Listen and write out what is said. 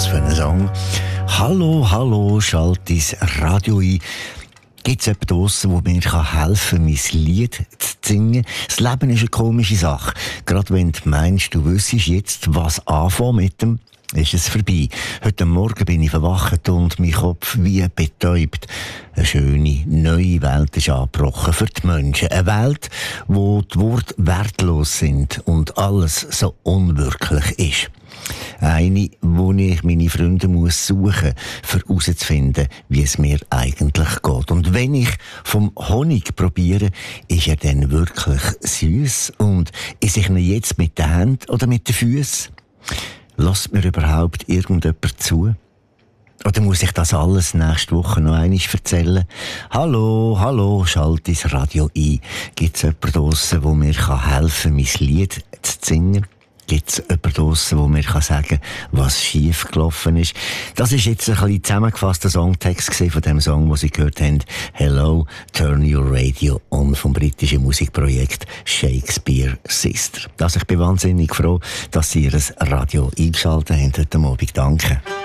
für ein Song? Hallo, hallo, schalt dein Radio ein. Gibt es jemanden draussen, der mir helfen kann, mein Lied zu singen? Das Leben ist eine komische Sache. Gerade wenn du meinst, du wüsstest jetzt, was anfangen mit dem, ist es vorbei. Heute Morgen bin ich verwacht und mein Kopf wie betäubt. Eine schöne, neue Welt ist angebrochen für die Menschen. Eine Welt, wo die Worte wertlos sind und alles so unwirklich ist. Eine, wo ich meine Freunde muss suchen, um herauszufinden, wie es mir eigentlich geht. Und wenn ich vom Honig probiere, ist er dann wirklich süß? Und esse ich ihn jetzt mit den Händen oder mit den Füßen? Lässt mir überhaupt irgendjemand zu? Oder muss ich das alles nächste Woche noch einmal erzählen? Hallo, hallo, schalte das Radio ein. Gibt es jemanden draussen, der mir helfen kann, mein Lied zu singen? Gibt es jemanden draussen, der mir sagen kann, was schief gelaufen ist? Das ist jetzt ein bisschen zusammengefasster Songtext von dem Song, den Sie gehört haben. Hello, Turn Your Radio On vom britischen Musikprojekt Shakespeare Sister. Ich bin wahnsinnig froh, dass Sie Ihr Radio eingeschaltet haben heute Abend. Danke.